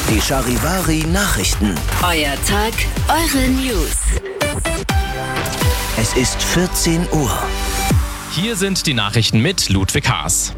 Die Charivari Nachrichten. Euer Tag, eure News. Es ist 14 Uhr. Hier sind die Nachrichten mit Ludwig Haas.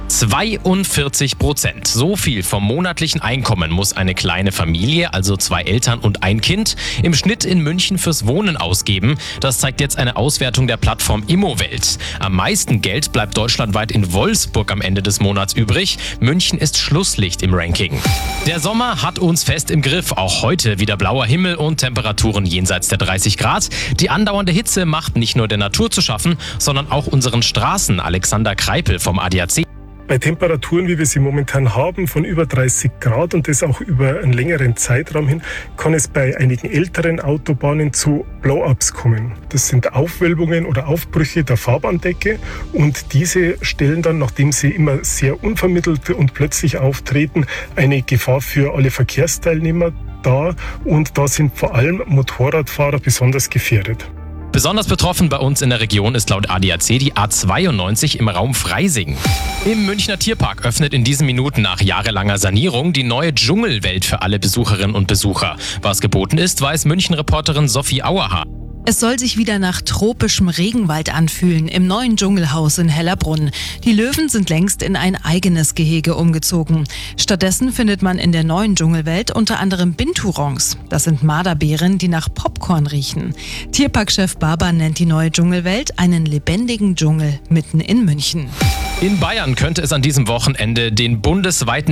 42%. So viel vom monatlichen Einkommen muss eine kleine Familie, also 2 Eltern und ein Kind, im Schnitt in München fürs Wohnen ausgeben. Das zeigt jetzt eine Auswertung der Plattform Immowelt. Am meisten Geld bleibt deutschlandweit in Wolfsburg am Ende des Monats übrig. München ist Schlusslicht im Ranking. Der Sommer hat uns fest im Griff. Auch heute wieder blauer Himmel und Temperaturen jenseits der 30 Grad. Die andauernde Hitze macht nicht nur der Natur zu schaffen, sondern auch unseren Straßen. Alexander Kreipel vom ADAC. Bei Temperaturen, wie wir sie momentan haben, von über 30 Grad und das auch über einen längeren Zeitraum hin, kann es bei einigen älteren Autobahnen zu Blow-ups kommen. Das sind Aufwölbungen oder Aufbrüche der Fahrbahndecke und diese stellen dann, nachdem sie immer sehr unvermittelt und plötzlich auftreten, eine Gefahr für alle Verkehrsteilnehmer dar und da sind vor allem Motorradfahrer besonders gefährdet. Besonders betroffen bei uns in der Region ist laut ADAC die A92 im Raum Freising. Im Münchner Tierpark öffnet in diesen Minuten nach jahrelanger Sanierung die neue Dschungelwelt für alle Besucherinnen und Besucher. Was geboten ist, weiß München-Reporterin Sophie Auerhahn. Es soll sich wieder nach tropischem Regenwald anfühlen im neuen Dschungelhaus in Hellerbrunn. Die Löwen sind längst in ein eigenes Gehege umgezogen. Stattdessen findet man in der neuen Dschungelwelt unter anderem Binturongs. Das sind Marderbären, die nach Popcorn riechen. Tierparkchef Barber nennt die neue Dschungelwelt einen lebendigen Dschungel mitten in München. In Bayern könnte es an diesem Wochenende den bundesweiten